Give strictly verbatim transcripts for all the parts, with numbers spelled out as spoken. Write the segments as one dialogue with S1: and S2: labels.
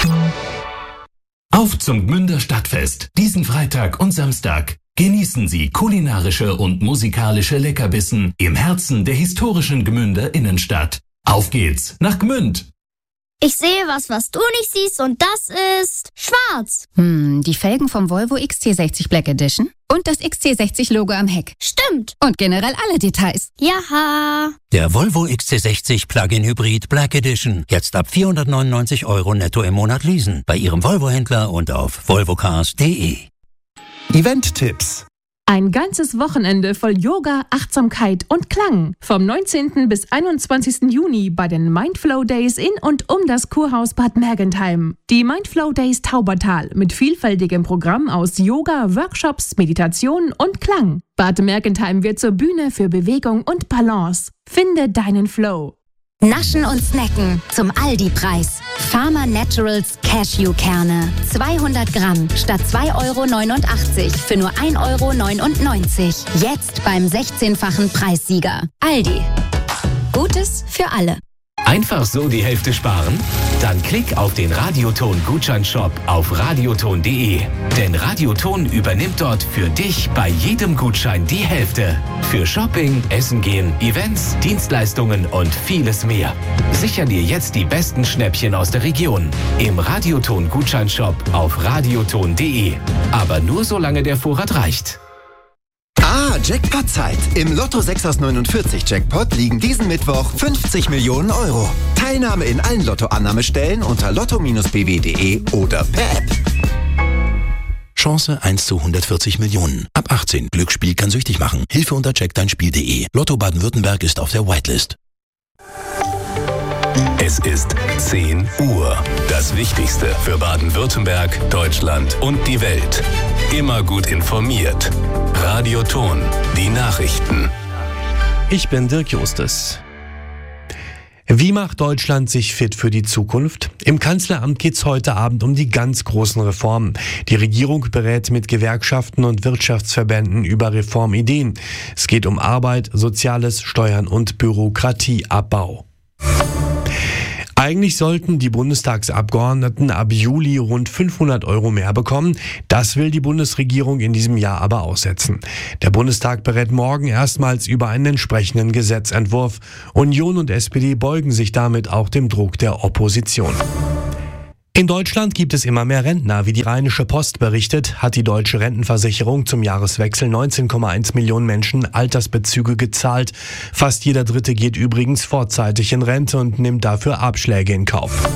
S1: Auf zum Gmünder Stadtfest, diesen Freitag und Samstag. Genießen Sie kulinarische und musikalische Leckerbissen im Herzen der historischen Gmünder Innenstadt. Auf geht's nach Gmünd!
S2: Ich sehe was, was du nicht siehst, und das ist schwarz.
S3: Hm, die Felgen vom Volvo X C sechzig Black Edition und das X C sechzig Logo am Heck.
S2: Stimmt.
S3: Und generell alle Details.
S2: Jaha.
S4: Der Volvo X C sechzig Plug-in Hybrid Black Edition. Jetzt ab vierhundertneunundneunzig Euro netto im Monat leasen. Bei Ihrem Volvo-Händler und auf volvocars punkt de.
S5: Event-Tipps.
S6: Ein ganzes Wochenende voll Yoga, Achtsamkeit und Klang. Vom neunzehnten bis einundzwanzigsten Juni bei den Mindflow Days in und um das Kurhaus Bad Mergentheim. Die Mindflow Days Taubertal mit vielfältigem Programm aus Yoga, Workshops, Meditation und Klang. Bad Mergentheim wird zur Bühne für Bewegung und Balance. Finde deinen Flow.
S3: Naschen und Snacken zum Aldi-Preis. Farmer Naturals Cashewkerne. zweihundert Gramm statt zwei Euro neunundachtzig für nur ein Euro neunundneunzig. Jetzt beim sechzehnfachen Preissieger. Aldi. Gutes für alle.
S1: Einfach so die Hälfte sparen? Dann klick auf den Radioton-Gutscheinshop auf radioton punkt de. Denn Radioton übernimmt dort für dich bei jedem Gutschein die Hälfte. Für Shopping, Essen gehen, Events, Dienstleistungen und vieles mehr. Sicher dir jetzt die besten Schnäppchen aus der Region. Im Radioton-Gutscheinshop auf radioton punkt de. Aber nur solange der Vorrat reicht.
S5: Ah, Jackpot-Zeit. Im Lotto sechs aus neunundvierzig Jackpot liegen diesen Mittwoch fünfzig Millionen Euro. Teilnahme in allen Lotto-Annahmestellen unter lotto Bindestrich b w punkt de oder per App.
S7: Chance eins zu hundertvierzig Millionen. Ab achtzehn. Glücksspiel kann süchtig machen. Hilfe unter check dein Spiel punkt de. Lotto Baden-Württemberg ist auf der Whitelist.
S8: Es ist zehn Uhr. Das Wichtigste für Baden-Württemberg, Deutschland und die Welt. Immer gut informiert. Radioton, die Nachrichten.
S9: Ich bin Dirk Justus. Wie macht Deutschland sich fit für die Zukunft? Im Kanzleramt geht's heute Abend um die ganz großen Reformen. Die Regierung berät mit Gewerkschaften und Wirtschaftsverbänden über Reformideen. Es geht um Arbeit, Soziales, Steuern und Bürokratieabbau. Eigentlich sollten die Bundestagsabgeordneten ab Juli rund fünfhundert Euro mehr bekommen. Das will die Bundesregierung in diesem Jahr aber aussetzen. Der Bundestag berät morgen erstmals über einen entsprechenden Gesetzentwurf. Union und S P D beugen sich damit auch dem Druck der Opposition. In Deutschland gibt es immer mehr Rentner. Wie die Rheinische Post berichtet, hat die Deutsche Rentenversicherung zum Jahreswechsel neunzehn Komma eins Millionen Menschen Altersbezüge gezahlt. Fast jeder Dritte geht übrigens vorzeitig in Rente und nimmt dafür Abschläge in Kauf.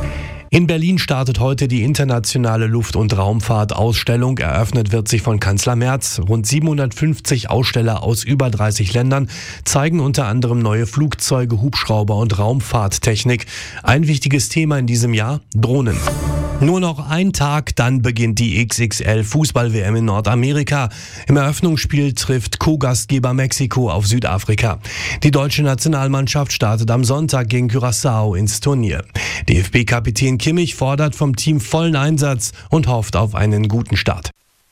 S9: In Berlin startet heute die internationale Luft- und Raumfahrtausstellung. Eröffnet wird sie von Kanzler Merz. Rund siebenhundertfünfzig Aussteller aus über dreißig Ländern zeigen unter anderem neue Flugzeuge, Hubschrauber und Raumfahrttechnik. Ein wichtiges Thema in diesem Jahr: Drohnen. Nur noch ein Tag, dann beginnt die X X L-Fußball-W M in Nordamerika. Im Eröffnungsspiel trifft Co-Gastgeber Mexiko auf Südafrika. Die deutsche Nationalmannschaft startet am Sonntag gegen Curaçao ins Turnier. D F B-Kapitän Kimmich fordert vom Team vollen Einsatz und hofft auf einen guten Start.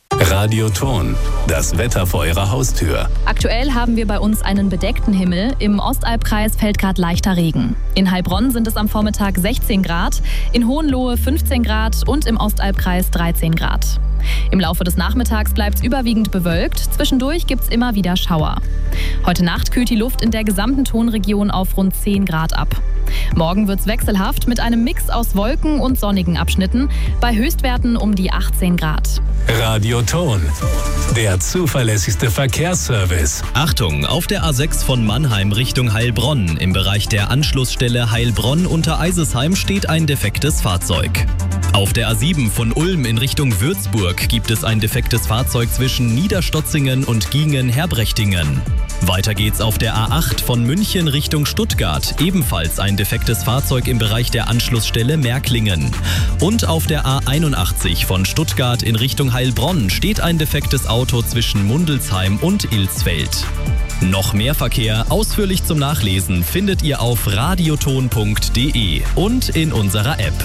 S8: Radioton, das Wetter vor Ihrer Haustür.
S10: Aktuell haben wir bei uns einen bedeckten Himmel. Im Ostalbkreis fällt gerade leichter Regen. In Heilbronn sind es am Vormittag sechzehn Grad, in Hohenlohe fünfzehn Grad und im Ostalbkreis dreizehn Grad. Im Laufe des Nachmittags bleibt es überwiegend bewölkt. Zwischendurch gibt es immer wieder Schauer. Heute Nacht kühlt die Luft in der gesamten Tonregion auf rund zehn Grad ab. Morgen wird es wechselhaft mit einem Mix aus Wolken und sonnigen Abschnitten, bei Höchstwerten um die achtzehn Grad.
S8: Radioton, der zuverlässigste Verkehrsservice.
S11: Achtung, auf der A sechs von Mannheim Richtung Heilbronn. Im Bereich der Anschlussstelle Heilbronn unter Eisesheim steht ein defektes Fahrzeug. Auf der A sieben von Ulm in Richtung Würzburg gibt es ein defektes Fahrzeug zwischen Niederstotzingen und Giengen-Herbrechtingen. Weiter geht's auf der A acht von München Richtung Stuttgart. Ebenfalls ein defektes Fahrzeug im Bereich der Anschlussstelle Märklingen. Und auf der A einundachtzig von Stuttgart in Richtung Heilbronn steht ein defektes Auto zwischen Mundelsheim und Ilsfeld. Noch mehr Verkehr, ausführlich zum Nachlesen, findet ihr auf radioton punkt de und in unserer App.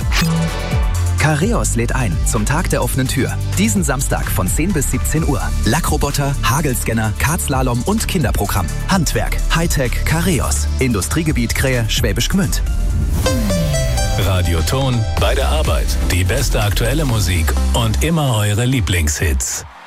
S12: Careos lädt ein zum Tag der offenen Tür. Diesen Samstag von zehn bis siebzehn Uhr. Lackroboter, Hagelscanner, Kartslalom und Kinderprogramm. Handwerk, Hightech, Careos. Industriegebiet Krähe, Schwäbisch Gmünd.
S8: Radioton bei der Arbeit. Die beste aktuelle Musik und immer eure Lieblingshits.